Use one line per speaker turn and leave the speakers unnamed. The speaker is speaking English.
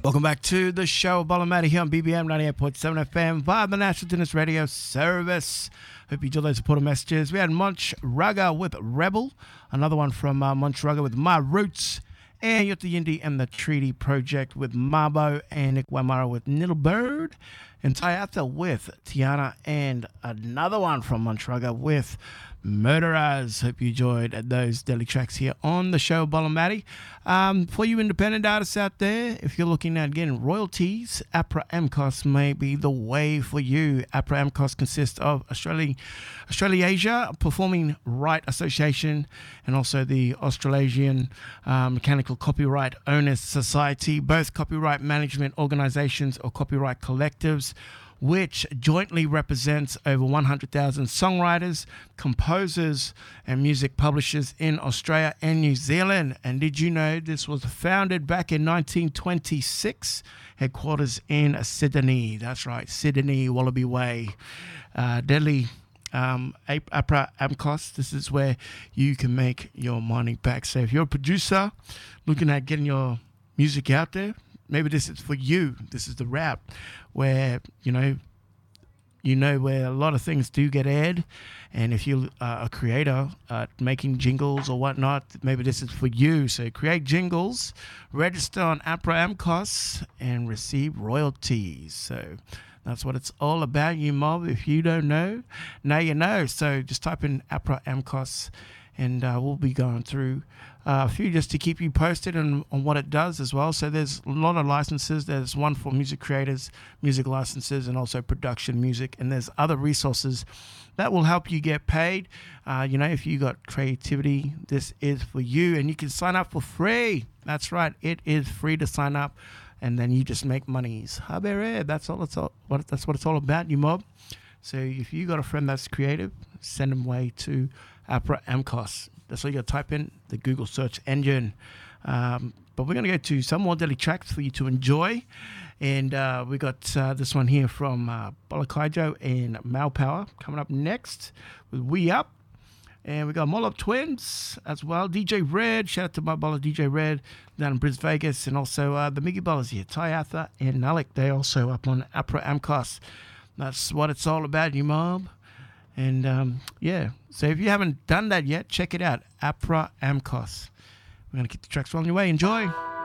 Welcome back to the show, Bolamati here on BBM 98.7 FM via the National Tennis Radio Service. Hope you enjoyed those supporter messages. We had Munch Rugger with Rebel, another one from Munch Rugger with My Roots, and Yota Yindi and the Treaty Project with Mabo, and Nick Wamara with Little Bird, and Tayatha with Tiana, and another one from Munch Rugger with Murderers. Hope you enjoyed those daily tracks here on the show, Bolamati. For you independent artists out there, if you're looking at getting royalties, APRA MCOS may be the way for you. APRA MCOS consists of Australasia Performing Right Association and also the Australasian Mechanical Copyright Owners Society, both copyright management organizations or copyright collectives, which jointly represents over 100,000 songwriters, composers, and music publishers in Australia and New Zealand. And did you know this was founded back in 1926? Headquarters in Sydney. That's right, Sydney, Wallaby Way. Deadly APRA AMCOS. This is where you can make your money back. So if you're a producer looking at getting your music out there, maybe this is for you. This is the rap where, you know where a lot of things do get aired. And if you're a creator making jingles or whatnot, maybe this is for you. So create jingles, register on APRA AMCOS, and receive royalties. So that's what it's all about, you mob. If you don't know, now you know. So just type in APRA AMCOS, and we'll be going through a few just to keep you posted on what it does as well. So there's a lot of licenses. There's one for music creators, music licenses, and also production music. And there's other resources that will help you get paid. If you got creativity, this is for you. And you can sign up for free. That's right. It is free to sign up. And then you just make monies. That's what it's all about, you mob. So if you got a friend that's creative, send them away to APRA AMCOS. That's all you got to type in the Google search engine. But we're going to go to some more daily tracks for you to enjoy. And we got this one here from Bolakaijo and Malpower coming up next with We Up. And we got Mollop Twins as well. DJ Red, shout out to my baller DJ Red down in Bris Vegas. And also the Miggy Ballers here, Tayatha and Nalik. They're also up on APRA AMCOS. That's what it's all about, you mob. And so if you haven't done that yet, check it out, APRA AMCOS. We're going to keep the tracks rolling your way. Enjoy.